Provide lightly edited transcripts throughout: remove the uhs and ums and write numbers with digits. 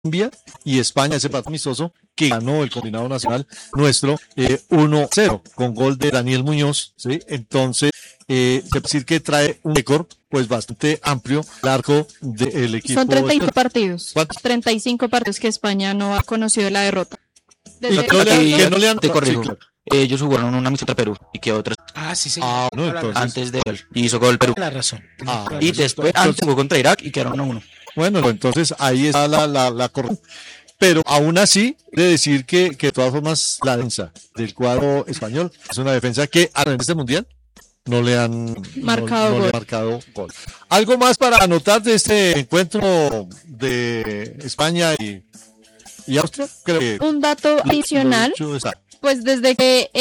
Colombia y España, ese partido amistoso que ganó el combinado nacional nuestro 1-0 con gol de Daniel Muñoz, ¿sí? Entonces, se puede decir que trae un récord pues bastante amplio el arco del equipo. Son 35 partidos. ¿Cuántos? 35 partidos que España no ha conocido la derrota. Y que no le han... Te corrijo. Sí, claro. Ellos jugaron una amistosa Perú y quedó 3 Ah, sí, sí. No, entonces... antes de él. Y hizo gol Perú. La razón. Y después antes jugó contra Irak y quedaron 1-1. Bueno, entonces ahí está la corrección. Pero aún así, de decir que de todas formas la defensa del cuadro español es una defensa que en este mundial no le han Marcado gol. le han marcado gol. Algo más para anotar de este encuentro de España y Austria. Creo que Un dato adicional. lo dicho está. Pues desde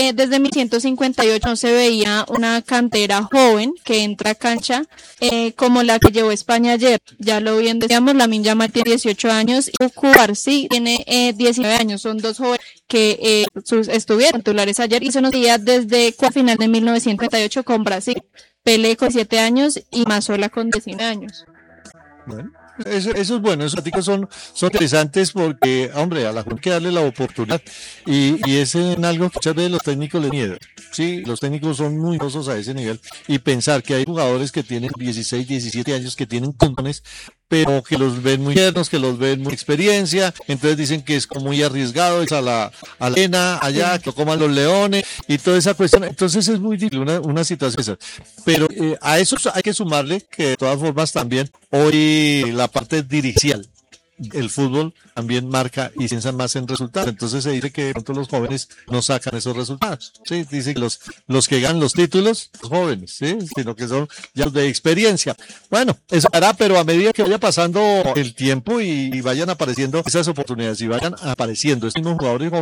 1158 no se veía una cantera joven que entra a cancha como la que llevó España ayer. Ya lo bien decíamos, Lamine Yamal tiene 18 años y Cubarsí tiene 19 años. Son dos jóvenes que estuvieron titulares ayer y se nos veía desde la final de 1958 con Brasil. Pelé con 7 años y Mazzola con 19 años. Bueno, eso es bueno, esos artículos son interesantes porque, hombre, a la gente hay que darle la oportunidad y es en algo que muchas veces los técnicos les miedo. Sí, los técnicos son muy miedosos a ese nivel y pensar que hay jugadores que tienen 16, 17 años que tienen condones, pero que los ven muy tiernos, que los ven muy experiencia, entonces dicen que es como muy arriesgado, es a la arena allá, que lo coman los leones y toda esa cuestión, entonces es muy difícil una situación esa. Pero a eso hay que sumarle que de todas formas también hoy la parte dirigencial el fútbol también marca y piensan más en resultados. Entonces se dice que de pronto los jóvenes no sacan esos resultados. Sí, dice que los que ganan los títulos, los jóvenes, sí, sino que son ya los de experiencia. Bueno, eso hará, pero a medida que vaya pasando el tiempo y vayan apareciendo esas oportunidades y vayan apareciendo estos mismos jugadores jóvenes,